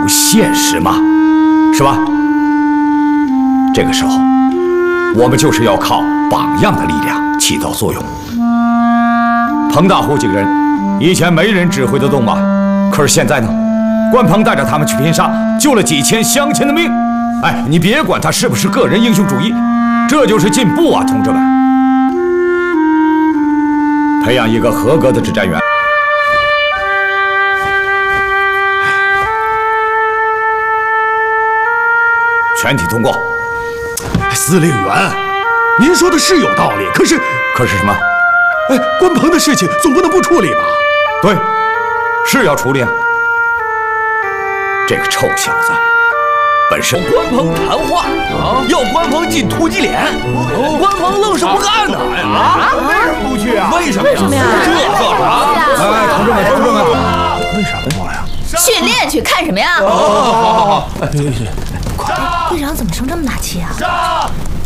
现实嘛，是吧？这个时候，我们就是要靠榜样的力量起到作用。彭大虎几个人以前没人指挥得动吧？可是现在呢，关鹏带着他们去拼杀，救了几千乡亲的命。哎，你别管他是不是个人英雄主义，这就是进步啊，同志们！培养一个合格的指战员。全体通过。 司令员，您说的是有道理，可是什么？ 哎，关鹏的事情总不能不处理吧？ 对，是要处理啊。这个臭小子，本身关鹏谈话啊，要关鹏进突击连，关鹏愣是不干呢。啊？ 为什么不去啊？ 为什么呀？这干啥？ 哎，同志们， 为什么呀？ 训练去看什么呀？ 好。 队长怎么生这么大气啊？